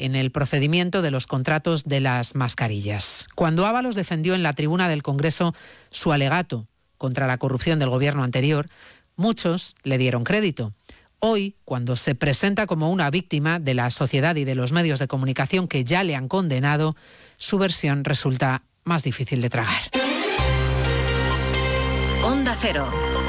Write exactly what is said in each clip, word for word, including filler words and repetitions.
en el procedimiento de los contratos de las mascarillas. Cuando Ábalos defendió en la tribuna del Congreso su alegato contra la corrupción del gobierno anterior, muchos le dieron crédito. Hoy, cuando se presenta como una víctima de la sociedad y de los medios de comunicación que ya le han condenado, su versión resulta más difícil de tragar. Onda Cero.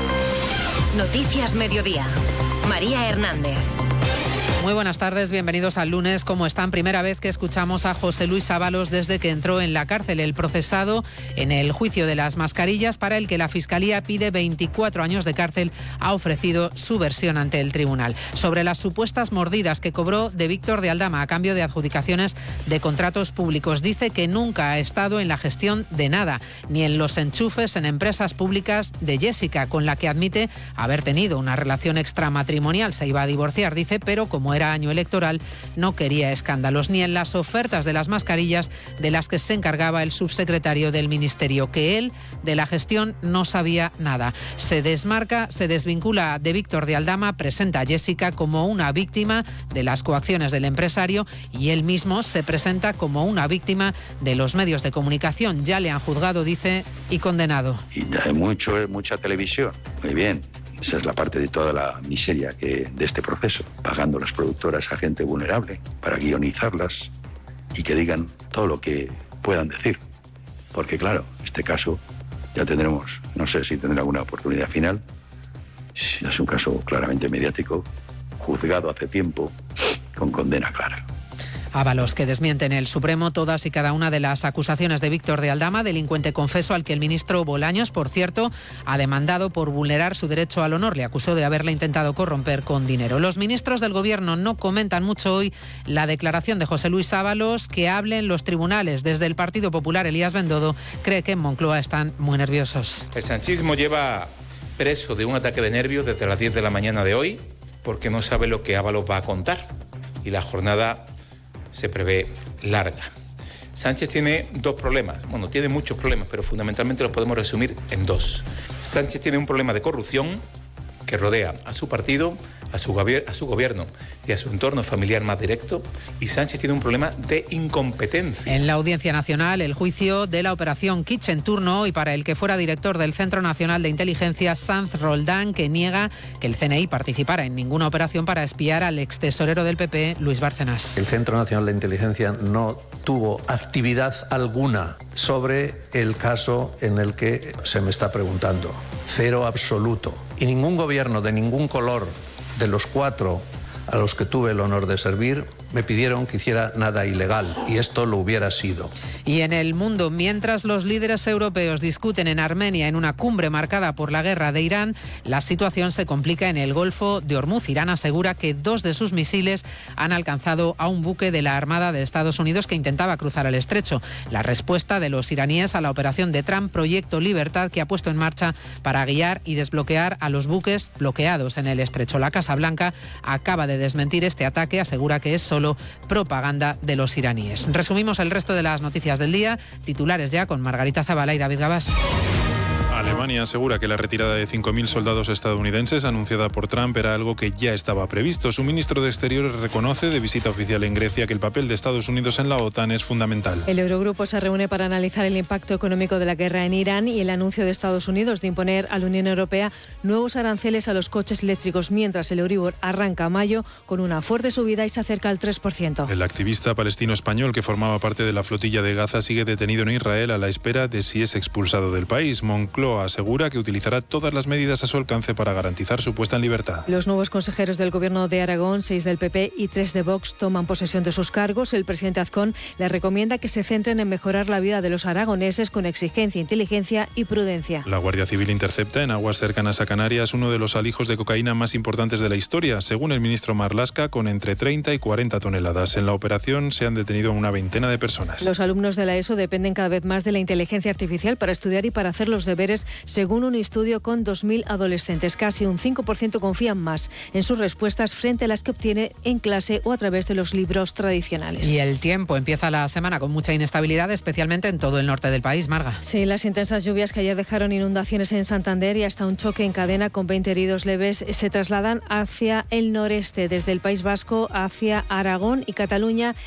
Noticias Mediodía. María Hernández. Muy buenas tardes, bienvenidos al lunes. ¿Cómo están? Primera vez que escuchamos a José Luis Ábalos desde que entró en la cárcel, el procesado en el juicio de las mascarillas, para el que la Fiscalía pide veinticuatro años de cárcel, ha ofrecido su versión ante el tribunal. Sobre las supuestas mordidas que cobró de Víctor de Aldama a cambio de adjudicaciones de contratos públicos, dice que nunca ha estado en la gestión de nada, ni en los enchufes en empresas públicas de Jessica, con la que admite haber tenido una relación extramatrimonial. Se iba a divorciar, dice, pero como era año electoral, no quería escándalos, ni en las ofertas de las mascarillas de las que se encargaba el subsecretario del Ministerio, que él de la gestión no sabía nada. Se desmarca, se desvincula de Víctor de Aldama, presenta a Jessica como una víctima de las coacciones del empresario y él mismo se presenta como una víctima de los medios de comunicación. Ya le han juzgado, dice, y condenado. Y mucho, mucha televisión, muy bien. Esa es la parte de toda la miseria que, de este proceso, pagando las productoras a gente vulnerable para guionizarlas y que digan todo lo que puedan decir. Porque claro, en este caso ya tendremos, no sé si tendrá alguna oportunidad final, es un caso claramente mediático, juzgado hace tiempo, con condena clara. Ábalos, que desmiente en el Supremo todas y cada una de las acusaciones de Víctor de Aldama, delincuente confeso al que el ministro Bolaños, por cierto, ha demandado por vulnerar su derecho al honor. Le acusó de haberle intentado corromper con dinero. Los ministros del Gobierno no comentan mucho hoy la declaración de José Luis Ábalos, que hable en los tribunales. Desde el Partido Popular, Elías Bendodo cree que en Moncloa están muy nerviosos. El sanchismo lleva preso de un ataque de nervios desde las diez de la mañana de hoy, porque no sabe lo que Ábalos va a contar. Y la jornada se prevé larga. Sánchez tiene dos problemas, bueno, tiene muchos problemas, pero fundamentalmente los podemos resumir en dos. Sánchez tiene un problema de corrupción que rodea a su partido, a su, gobier- a su gobierno y a su entorno familiar más directo, y Sánchez tiene un problema de incompetencia. En la Audiencia Nacional, el juicio de la operación Kitsch en turno y para el que fuera director del Centro Nacional de Inteligencia, Sanz Roldán, que niega que el C N I participara en ninguna operación para espiar al extesorero del P P, Luis Bárcenas. El Centro Nacional de Inteligencia no tuvo actividad alguna sobre el caso en el que se me está preguntando. Cero absoluto. Y ningún gobierno de ningún color de los cuatro a los que tuve el honor de servir me pidieron que hiciera nada ilegal, y esto lo hubiera sido. Y en el mundo, mientras los líderes europeos discuten en Armenia en una cumbre marcada por la guerra de Irán, la situación se complica en el Golfo de Ormuz. Irán asegura que dos de sus misiles han alcanzado a un buque de la Armada de Estados Unidos que intentaba cruzar el estrecho. La respuesta de los iraníes a la operación de Trump, Proyecto Libertad, que ha puesto en marcha para guiar y desbloquear a los buques bloqueados en el estrecho. La Casa Blanca acaba de desmentir este ataque, asegura que es solo propaganda de los iraníes. Resumimos el resto de las noticias del día. Titulares ya con Margarita Zavala y David Gabás. Alemania asegura que la retirada de cinco mil soldados estadounidenses anunciada por Trump era algo que ya estaba previsto. Su ministro de Exteriores reconoce de visita oficial en Grecia que el papel de Estados Unidos en la OTAN es fundamental. El Eurogrupo se reúne para analizar el impacto económico de la guerra en Irán y el anuncio de Estados Unidos de imponer a la Unión Europea nuevos aranceles a los coches eléctricos, mientras el Euribor arranca a mayo con una fuerte subida y se acerca al tres por ciento. El activista palestino español que formaba parte de la flotilla de Gaza sigue detenido en Israel a la espera de si es expulsado del país. Moncloa asegura que utilizará todas las medidas a su alcance para garantizar su puesta en libertad. Los nuevos consejeros del Gobierno de Aragón, seis del P P y tres de Vox, toman posesión de sus cargos. El presidente Azcón les recomienda que se centren en mejorar la vida de los aragoneses con exigencia, inteligencia y prudencia. La Guardia Civil intercepta en aguas cercanas a Canarias uno de los alijos de cocaína más importantes de la historia, según el ministro Marlaska, con entre treinta y cuarenta toneladas. En la operación se han detenido a una veintena de personas. Los alumnos de la ESO dependen cada vez más de la inteligencia artificial para estudiar y para hacer los deberes, según un estudio con dos mil adolescentes. Casi un cinco por ciento confían más en sus respuestas frente a las que obtiene en clase o a través de los libros tradicionales. Y el tiempo empieza la semana con mucha inestabilidad, especialmente en todo el norte del país, Marga. Sí, las intensas lluvias que ayer dejaron inundaciones en Santander y hasta un choque en cadena con veinte heridos leves se trasladan hacia el noreste, desde el País Vasco hacia Aragón y Cataluña.